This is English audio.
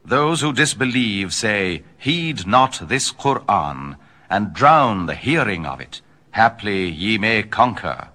Those who disbelieve say, Heed not this Qur'an, and drown the hearing of it. Haply ye may conquer.